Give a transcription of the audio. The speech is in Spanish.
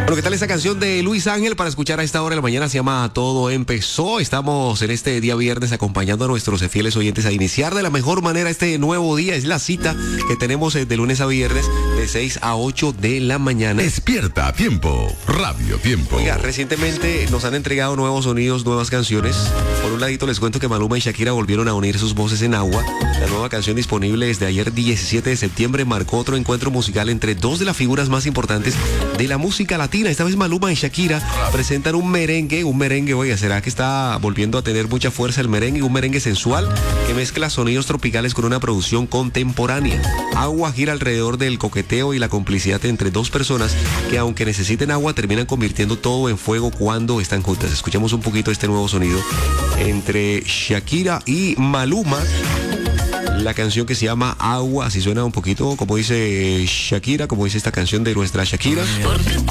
Bueno, ¿qué tal esta canción de Luis Ángel para escuchar a esta hora de la mañana? Se llama Todo Empezó. Estamos en este día viernes acompañando a nuestros fieles oyentes a iniciar de la mejor manera este nuevo día. Es la cita que tenemos de lunes a viernes de 6 a 8 de la mañana. Despierta a tiempo, Radio Tiempo. Oiga, recientemente nos han entregado nuevos sonidos, nuevas canciones. Por un ladito les cuento que Maluma y Shakira volvieron a unir sus voces en agua. La nueva canción disponible desde ayer 17 de septiembre marcó otro encuentro musical entre dos de las figuras más importantes de la música latina. Esta vez Maluma y Shakira presentan un merengue, oiga, ¿será que está volviendo a tener mucha fuerza el merengue? Un merengue sensual que mezcla sonidos tropicales con una producción contemporánea. Agua gira alrededor del coqueteo y la complicidad entre dos personas que, aunque necesiten agua, terminan convirtiendo todo en fuego cuando están juntas. Escuchemos un poquito este nuevo sonido entre Shakira y Maluma. La canción que se llama Agua, así suena un poquito como dice Shakira, como dice esta canción de nuestra Shakira.